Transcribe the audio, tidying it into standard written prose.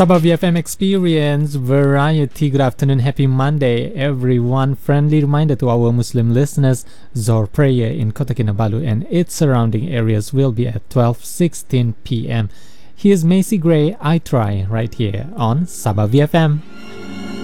Sabah VFM Experience Variety. Good afternoon, happy Monday, everyone. Friendly reminder to our Muslim listeners: Zohr prayer in Kota Kinabalu and its surrounding areas will be at 12:16 p.m. Here's Macy Gray, I Try, right here on Sabah VFM.